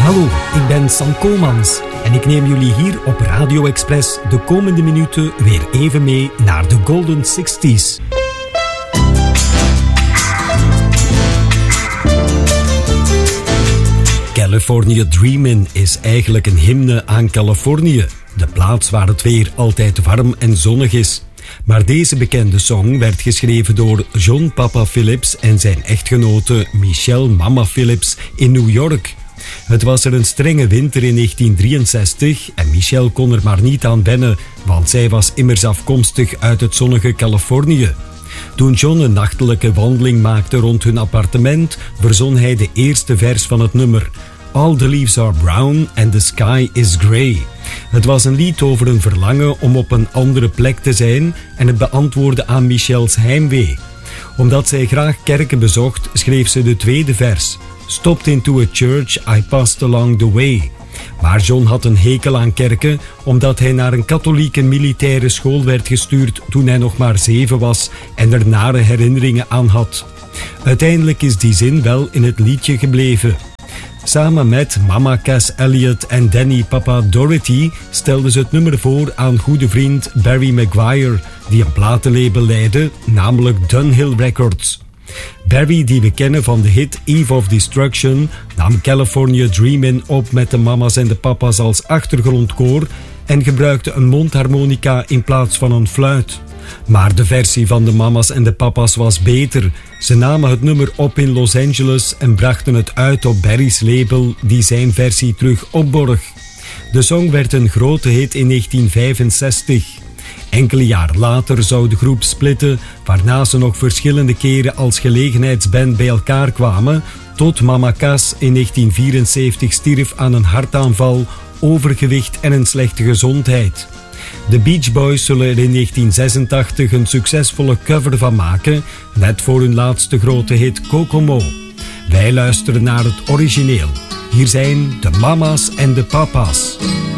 Hallo, ik ben Sam Komans en ik neem jullie hier op Radio Express de komende minuten weer even mee naar de Golden 60s. California Dreamin' is eigenlijk een hymne aan Californië, de plaats waar het weer altijd warm en zonnig is. Maar deze bekende song werd geschreven door John Papa Phillips en zijn echtgenote Michelle Mama Phillips in New York. Het was er een strenge winter in 1963 en Michelle kon er maar niet aan wennen, want zij was immers afkomstig uit het zonnige Californië. Toen John een nachtelijke wandeling maakte rond hun appartement, verzon hij de eerste vers van het nummer. All the leaves are brown and the sky is grey. Het was een lied over een verlangen om op een andere plek te zijn en het beantwoordde aan Michelle's heimwee. Omdat zij graag kerken bezocht, schreef ze de tweede vers. Stopped into a church, I passed along the way. Maar John had een hekel aan kerken, omdat hij naar een katholieke militaire school werd gestuurd toen hij nog maar 7 was en er nare herinneringen aan had. Uiteindelijk is die zin wel in het liedje gebleven. Samen met Mama Cass Elliot en Danny Papa Doherty stelden ze het nummer voor aan goede vriend Barry Maguire, die een platenlabel leidde, namelijk Dunhill Records. Barry, die we kennen van de hit Eve of Destruction, nam California Dreamin' op met de mama's en de papa's als achtergrondkoor en gebruikte een mondharmonica in plaats van een fluit. Maar de versie van de mama's en de papa's was beter. Ze namen het nummer op in Los Angeles en brachten het uit op Barry's label, die zijn versie terug opborg. De song werd een grote hit in 1965. Enkele jaar later zou de groep splitten, waarna ze nog verschillende keren als gelegenheidsband bij elkaar kwamen, tot Mama Cass in 1974 stierf aan een hartaanval, overgewicht en een slechte gezondheid. De Beach Boys zullen er in 1986 een succesvolle cover van maken, net voor hun laatste grote hit Kokomo. Wij luisteren naar het origineel. Hier zijn de mama's en de papa's.